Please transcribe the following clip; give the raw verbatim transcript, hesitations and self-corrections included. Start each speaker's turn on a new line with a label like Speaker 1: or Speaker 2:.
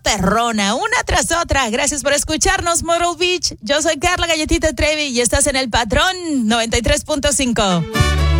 Speaker 1: perrona, una tras otra. Gracias por escucharnos, Myrtle Beach. Yo soy Carla Galletita Trevi y estás en El Patrón noventa y tres punto cinco.